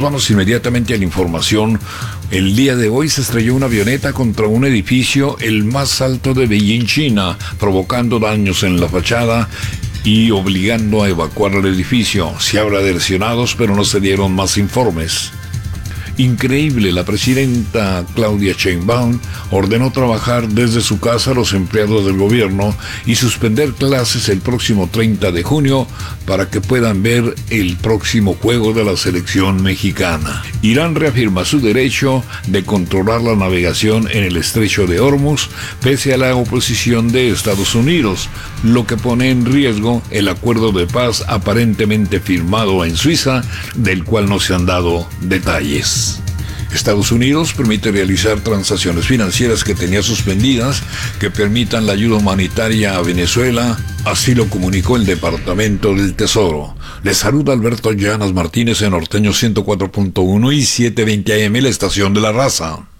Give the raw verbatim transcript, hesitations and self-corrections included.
vamos inmediatamente a la información. El día de hoy se estrelló una avioneta contra un edificio, el más alto de Beijing, China, provocando daños en la fachada y obligando a evacuar el edificio. Se habla de lesionados, pero no se dieron más informes. Increíble, la presidenta Claudia Sheinbaum ordenó trabajar desde su casa a los empleados del gobierno y suspender clases el próximo treinta de junio para que puedan ver el próximo juego de la selección mexicana. Irán reafirma su derecho de controlar la navegación en el estrecho de Hormuz pese a la oposición de Estados Unidos, lo que pone en riesgo el acuerdo de paz aparentemente firmado en Suiza, del cual no se han dado detalles. Estados Unidos permite realizar transacciones financieras que tenía suspendidas que permitan la ayuda humanitaria a Venezuela, así lo comunicó el Departamento del Tesoro. Les saluda Alberto Llanas Martínez en Norteño ciento cuatro punto uno y setecientos veinte A M, la estación de la raza.